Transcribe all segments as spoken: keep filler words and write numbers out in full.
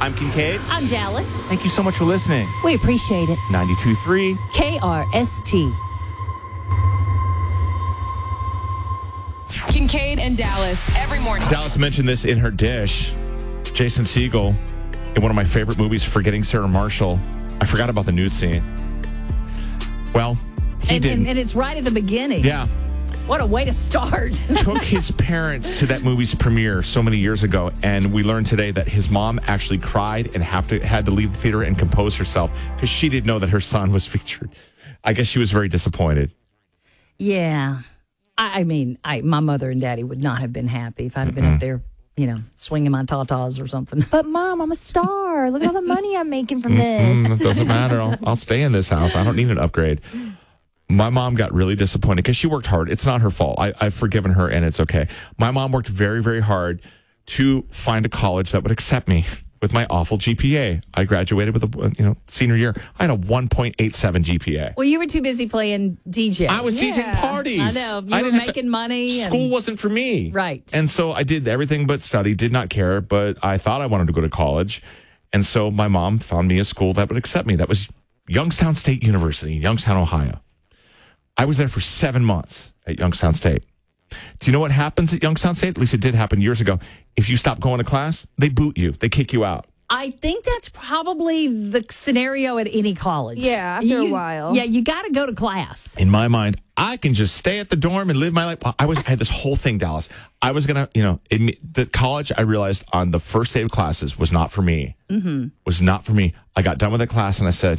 I'm Kincaid. I'm Dallas. Thank you so much for listening. We appreciate it. ninety-two point three K R S T. Kincaid and Dallas every morning. Dallas mentioned this in her dish. Jason Segel, in one of my favorite movies, Forgetting Sarah Marshall. I forgot about the nude scene. Well, he and, didn't. And, and it's right at the beginning. Yeah. What a way to start. Took his parents to that movie's premiere so many years ago, and we learned today that his mom actually cried and have to had to leave the theater and compose herself because she didn't know that her son was featured. I guess she was very disappointed. Yeah. I, I mean, I my mother and daddy would not have been happy if I'd have been Mm-mm. up there, you know, swinging my tatas or something. But, Mom, I'm a star. Look at all the money I'm making from this. Mm, it doesn't matter. I'll, I'll stay in this house. I don't need an upgrade. My mom got really disappointed because she worked hard. It's not her fault. I, I've forgiven her, and it's okay. My mom worked very, very hard to find a college that would accept me with my awful G P A. I graduated with a, you know, senior year. I had a one point eight seven G P A. Well, you were too busy playing D J. I was yeah. DJing parties. I know. You I were didn't have making to- money. and- School wasn't for me. Right. And so I did everything but study, did not care, but I thought I wanted to go to college. And so my mom found me a school that would accept me. That was Youngstown State University, Youngstown, Ohio. I was there for seven months at Youngstown State. Do you know what happens at Youngstown State? At least it did happen years ago. If you stop going to class, they boot you. They kick you out. I think that's probably the scenario at any college. Yeah, after a You- while. Yeah, you got to go to class. In my mind, I can just stay at the dorm and live my life. I was I had this whole thing, Dallas. I was going to, you know, admit, the college, I realized on the first day of classes was not for me. Mm-hmm. Was not for me. I got done with the class and I said,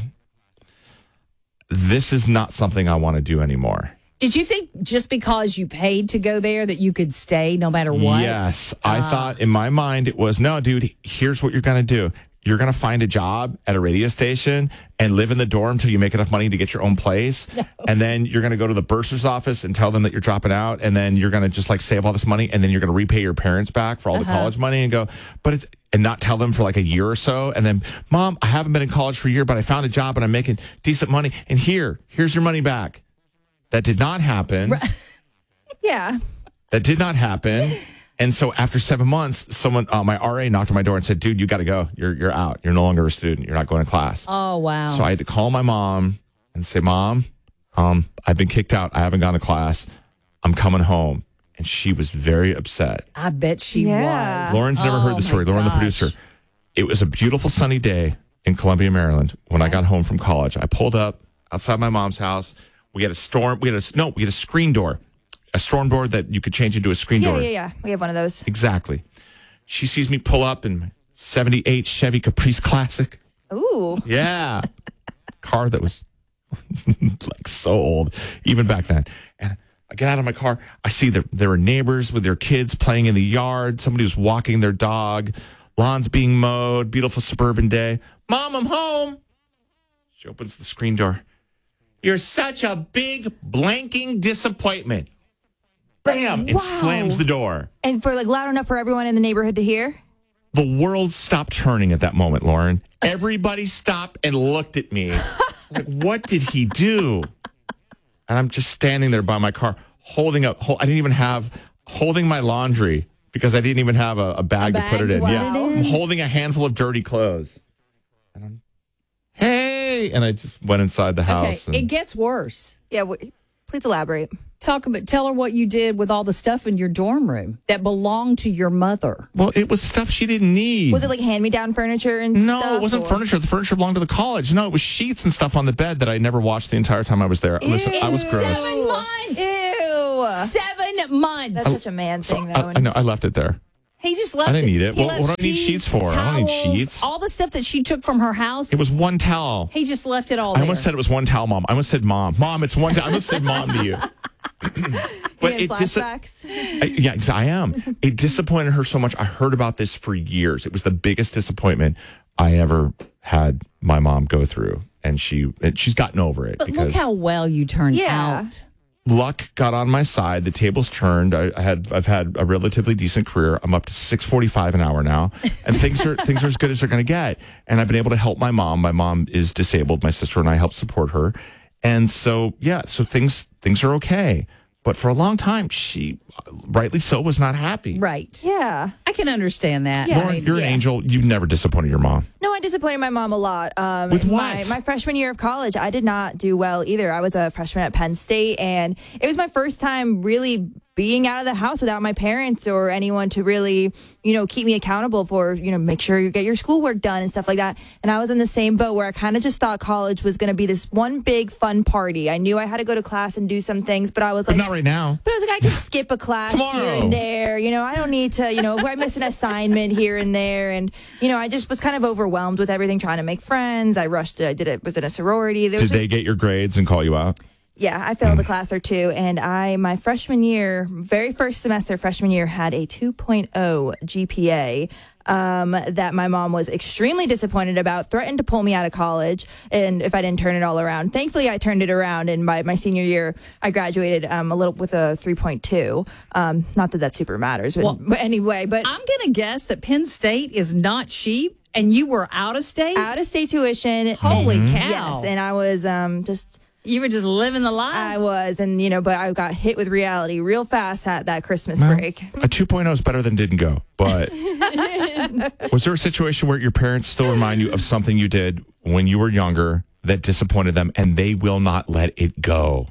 this is not something I want to do anymore. Did you think just because you paid to go there that you could stay no matter what? Yes. I thought in my mind it was, no, dude, here's what you're going to do. You're going to find a job at a radio station and live in the dorm until you make enough money to get your own place. No. And then you're going to go to the bursar's office and tell them that you're dropping out. And then you're going to just like save all this money. And then you're going to repay your parents back for all the Uh-huh. college money and go, but it's, and not tell them for like a year or so. And then, Mom, I haven't been in college for a year, but I found a job and I'm making decent money. And here, here's your money back. That did not happen. Yeah. That did not happen. And so after seven months, someone, uh, my R A knocked on my door and said, dude, you got to go. You're you're out. You're no longer a student. You're not going to class. Oh, wow. So I had to call my mom and say, Mom, um, I've been kicked out. I haven't gone to class. I'm coming home. And she was very upset. I bet she Yeah. was. Lauren's never Oh, heard the story. my Lauren, the gosh. producer. It was a beautiful sunny day in Columbia, Maryland when I got home from college. I pulled up outside my mom's house. We had a storm. We had a, no, we had a screen door. A storm door that you could change into a screen Yeah, door. yeah, yeah. We have one of those. Exactly. She sees me pull up in my seventy-eight Chevy Caprice Classic. Ooh. Yeah. Car that was like so old, even back then. And I get out of my car. I see that there were neighbors with their kids playing in the yard. Somebody was walking their dog. Lawns being mowed. Beautiful suburban day. Mom, I'm home. She opens the screen door. You're such a big blanking disappointment. Bam! And Wow. slams the door. And for like loud enough for everyone in the neighborhood to hear? The world stopped turning at that moment, Lauren. Everybody stopped and looked at me. Like, what did he do? And I'm just standing there by my car, holding up. Hold, I didn't even have, holding my laundry because I didn't even have a, a bag A to put bag it to in. put Yeah. it in? I'm holding a handful of dirty clothes. And I'm, hey! And I just went inside the Okay, house. it And, gets worse. Yeah. W- please elaborate. Talk about, tell her what you did with all the stuff in your dorm room that belonged to your mother. well, it was stuff she didn't need. Was it like hand-me-down furniture and No, stuff? it wasn't or- furniture. The furniture belonged to the college. No, it was sheets and stuff on the bed that I never washed the entire time I was there. Listen, I was gross. Seven months. Ew. Seven months. That's such a man So thing, though. I, I know I left it there. He just left I didn't it. need it. He What- left what do I need sheets for? I don't need towels, sheets. All the stuff that she took from her house, It was one towel. he just left it all I there. almost said it was one towel, Mom. I almost said Mom. Mom, it's one towel. I almost said Mom to you. But You it had dis- flashbacks. I, yeah, ex- I am. It disappointed her so much. I heard about this for years. It was the biggest disappointment I ever had my mom go through, and she and she's gotten over it But because look how well you turned Yeah. out. luck got on my side. The tables turned. I, I had I've had a relatively decent career. I'm up to six forty-five an hour now, and things are things are as good as they're going to get. And I've been able to help my mom. My mom is disabled. My sister and I help support her, and so yeah, so things things are okay. But for a long time, she, rightly so, was not happy. Right. Yeah. I can understand that. Yeah. Lauren, you're Yeah. an angel. You never disappointed your mom. No, I disappointed my mom a lot. Um, With what? My, my freshman year of college, I did not do well either. I was a freshman at Penn State, and it was my first time really being out of the house without my parents or anyone to really, you know, keep me accountable for, you know, make sure you get your schoolwork done and stuff like that. And I was in the same boat where I kind of just thought college was going to be this one big fun party. I knew I had to go to class and do some things, but I was But like, not right now. But I was like, I can skip a class here Tomorrow. and there. You know, I don't need to, you know, if I miss an assignment here and there. And, you know, I just was kind of overwhelmed with everything, trying to make friends. I rushed to, I did it, was in a sorority. There Did was just, they get your grades and call you out? yeah, I failed a class or two. And I, my freshman year, very first semester, freshman year, had a two point oh G P A. Um, that my mom was extremely disappointed about, threatened to pull me out of college, and if I didn't turn it all around. Thankfully, I turned it around, and by my senior year, I graduated um, a little with a three point two. Um, not that that super matters, but, Well, but anyway. But I'm going to guess that Penn State is not cheap, and you were out of state? out of state tuition. Holy and, cow. Yes, and I was um, just. You were just living the life. I was, and you know, but I got hit with reality real fast at that Christmas Well, break. A two point oh is better than didn't go. But was there a situation where your parents still remind you of something you did when you were younger that disappointed them and they will not let it go?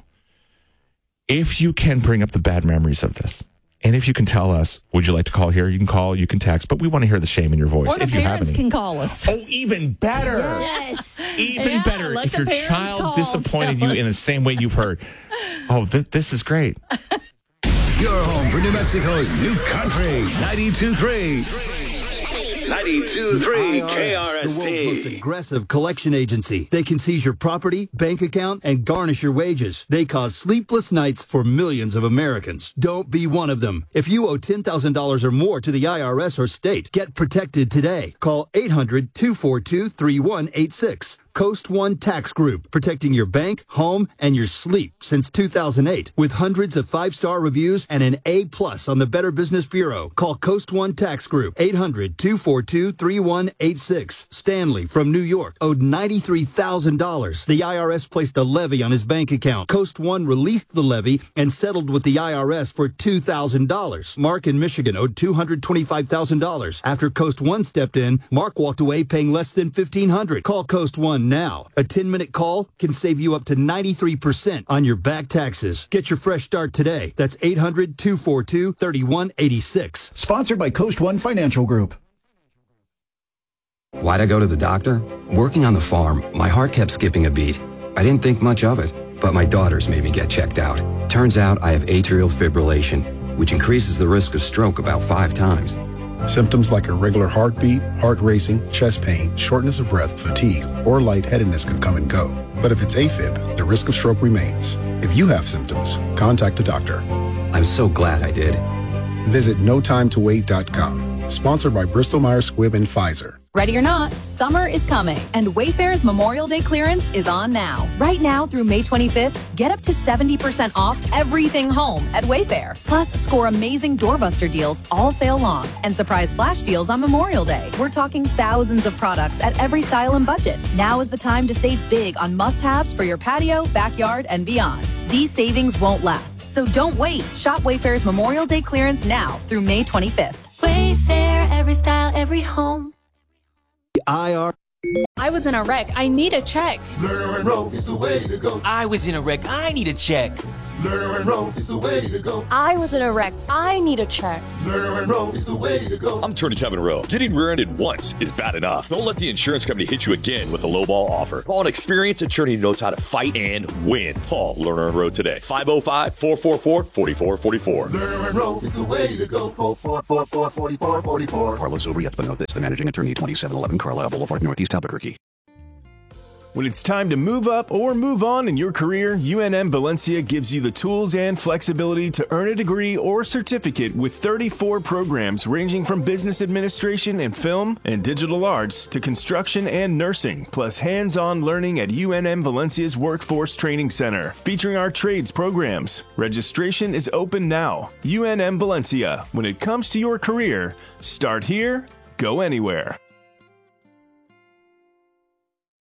If you can bring up the bad memories of this, and if you can tell us, would you like to call here? You can call, you can text, but we want to hear the shame in your voice. or the if you have parents any. can call us. Oh, even better. Yes. Even Yeah, better let if the your parents child call, disappointed tell you in the us. same way you've heard. Oh, th- this is great. Your home for New Mexico's new country. ninety-two point three. ninety-two point three K R S The world's most T. aggressive collection agency. They can seize your property, bank account, and garnish your wages. They cause sleepless nights for millions of Americans. Don't be one of them. If you owe ten thousand dollars or more to the I R S or state, get protected today. Call eight hundred, two four two, three one eight six. Coast One Tax Group, protecting your bank, home, and your sleep since two thousand eight. With hundreds of five-star reviews and an A plus on the Better Business Bureau. Call Coast One Tax Group, eight hundred, two four two, three one eight six. Stanley from New York owed ninety-three thousand dollars. The I R S placed a levy on his bank account. Coast One released the levy and settled with the I R S for two thousand dollars. Mark in Michigan owed two hundred twenty-five thousand dollars. After Coast One stepped in, Mark walked away paying less than fifteen hundred dollars. Call Coast One now. A ten-minute call can save you up to ninety-three percent on your back taxes. Get your fresh start today. That's eight hundred, two four two, three one eight six. Sponsored by Coast One Financial Group. Why'd I go to the doctor? Working on the farm, my heart kept skipping a beat. I didn't think much of it, but my daughters made me get checked out. Turns out I have atrial fibrillation, which increases the risk of stroke about five times. Symptoms like irregular heartbeat, heart racing, chest pain, shortness of breath, fatigue, or lightheadedness can come and go. But if it's AFib, the risk of stroke remains. If you have symptoms, contact a doctor. I'm so glad I did. Visit no time to wait dot com. Sponsored by Bristol Myers Squibb and Pfizer. Ready or not, summer is coming, and Wayfair's Memorial Day clearance is on now. Right now through May twenty-fifth, get up to seventy percent off everything home at Wayfair. Plus, score amazing doorbuster deals all sale long and surprise flash deals on Memorial Day. We're talking thousands of products at every style and budget. Now is the time to save big on must-haves for your patio, backyard, and beyond. These savings won't last, so don't wait. Shop Wayfair's Memorial Day clearance now through May twenty-fifth. Wayfair, every style, every home. I R. I was in a wreck. I need a check. Lerner and Rowe is the way to go. I was in a wreck. I need a check. Lerner and Rowe is the way to go. I was in a wreck. I need a check. Lerner and Rowe is the way to go. I'm Attorney Kevin Rowe. Getting rear-ended once is bad enough. Don't let the insurance company hit you again with a lowball offer. Call an experienced attorney who knows how to fight and win. Call Lerner and Rowe today. five oh five, four four four, four four four four. Lerner and Rowe is the way to go. four four four, four four four four. Carlos Obrieth, the managing attorney, twenty-seven eleven Carlisle Boulevard, Northeast Albuquerque. When it's time to move up or move on in your career, U N M Valencia gives you the tools and flexibility to earn a degree or certificate with thirty-four programs ranging from business administration and film and digital arts to construction and nursing, plus hands-on learning at U N M Valencia's Workforce Training Center, featuring our trades programs. Registration is open now. U N M Valencia. When it comes to your career, start here, go anywhere.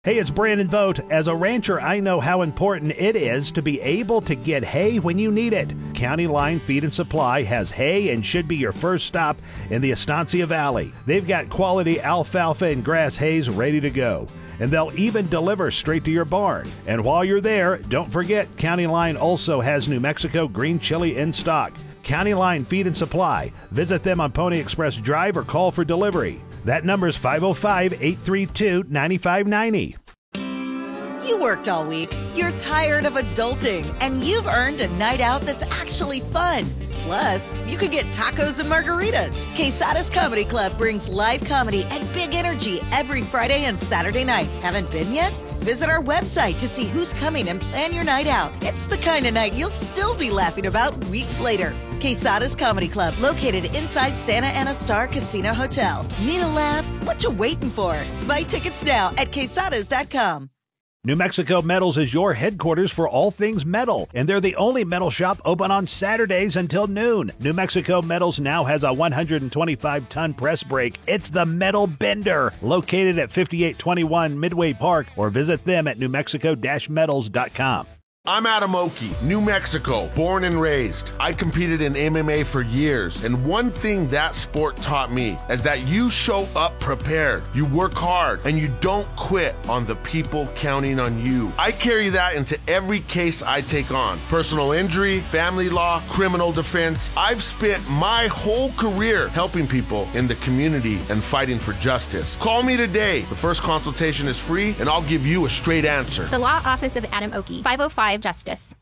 Hey, it's Brandon Vogt. As a rancher, I know how important it is to be able to get hay when you need it. County Line Feed and Supply has hay and should be your first stop in the Estancia Valley. They've got quality alfalfa and grass hays ready to go, and they'll even deliver straight to your barn. And while you're there, don't forget County Line also has New Mexico green chili in stock. County Line Feed and Supply. Visit them on Pony Express Drive or call for delivery. That number is five oh five, eight three two, nine five nine oh. You worked all week, you're tired of adulting, and you've earned a night out that's actually fun. Plus, you could get tacos and margaritas. Quesada's Comedy Club brings live comedy and big energy every Friday and Saturday night. Haven't been yet? Visit our website to see who's coming and plan your night out. It's the kind of night you'll still be laughing about weeks later. Quesada's Comedy Club, located inside Santa Ana Star Casino Hotel. Need a laugh? What you waiting for? Buy tickets now at quesadas dot com. New Mexico Metals is your headquarters for all things metal, and they're the only metal shop open on Saturdays until noon. New Mexico Metals now has a one hundred twenty-five ton press brake. It's the Metal Bender, located at fifty-eight twenty-one Midway Park, or visit them at new mexico dash metals dot com. I'm Adam Oki, New Mexico, born and raised. I competed in M M A for years, and one thing that sport taught me is that you show up prepared, you work hard, and you don't quit on the people counting on you. I carry that into every case I take on. Personal injury, family law, criminal defense. I've spent my whole career helping people in the community and fighting for justice. Call me today. The first consultation is free, and I'll give you a straight answer. The Law Office of Adam Oki, five oh five Justice.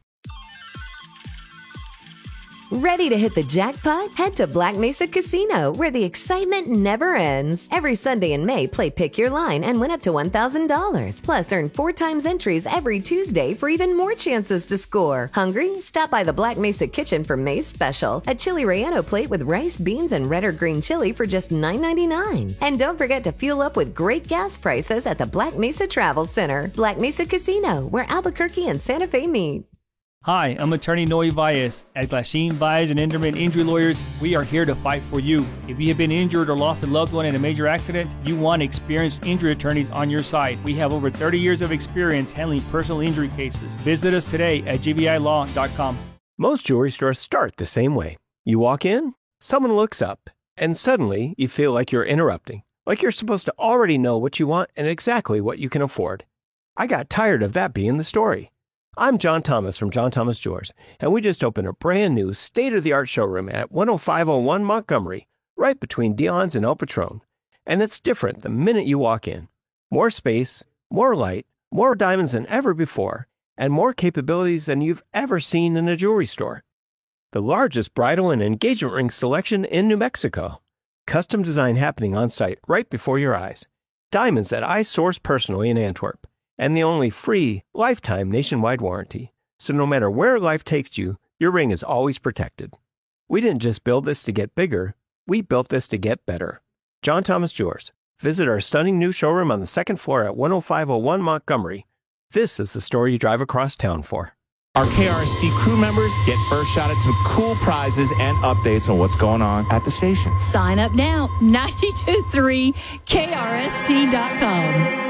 Ready to hit the jackpot? Head to Black Mesa Casino, where the excitement never ends. Every Sunday in May, play Pick Your Line and win up to one thousand dollars. Plus, earn four times entries every Tuesday for even more chances to score. Hungry? Stop by the Black Mesa Kitchen for May's special. A chili relleno plate with rice, beans, and red or green chili for just nine ninety-nine. And don't forget to fuel up with great gas prices at the Black Mesa Travel Center. Black Mesa Casino, where Albuquerque and Santa Fe meet. Hi, I'm attorney Noe Valles. At Glasheen Valles and Intermittent Injury Lawyers, we are here to fight for you. If you have been injured or lost a loved one in a major accident, you want experienced injury attorneys on your side. We have over thirty years of experience handling personal injury cases. Visit us today at g v i law dot com. Most jewelry stores start the same way. You walk in, someone looks up, and suddenly you feel like you're interrupting, like you're supposed to already know what you want and exactly what you can afford. I got tired of that being the story. I'm John Thomas from John Thomas Jewelers, and we just opened a brand new state-of-the-art showroom at one oh five oh one Montgomery, right between Dion's and El Patron. And it's different the minute you walk in. More space, more light, more diamonds than ever before, and more capabilities than you've ever seen in a jewelry store. The largest bridal and engagement ring selection in New Mexico. Custom design happening on site right before your eyes. Diamonds that I source personally in Antwerp. And the only free, lifetime nationwide warranty. So no matter where life takes you, your ring is always protected. We didn't just build this to get bigger, we built this to get better. John Thomas Jewelers. Visit our stunning new showroom on the second floor at one oh five oh one Montgomery. This is the store you drive across town for. Our K R S T crew members get first shot at some cool prizes and updates on what's going on at the station. Sign up now, nine two three K R S T dot com.